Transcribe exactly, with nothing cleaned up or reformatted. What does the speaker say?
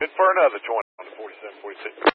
Good for another twenty on the forty-seven forty-six.